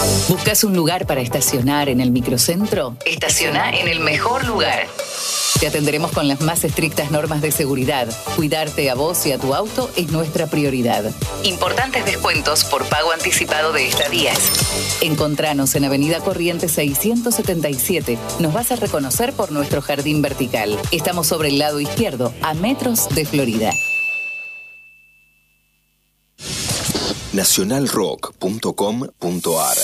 ¿Buscas un lugar para estacionar en el microcentro? Estaciona en el mejor lugar. Te atenderemos con las más estrictas normas de seguridad. Cuidarte a vos y a tu auto es nuestra prioridad. Importantes descuentos por pago anticipado de estadías. Encontranos en Avenida Corrientes 677. Nos vas a reconocer por nuestro jardín vertical. Estamos sobre el lado izquierdo, a metros de Florida. Nacionalrock.com.ar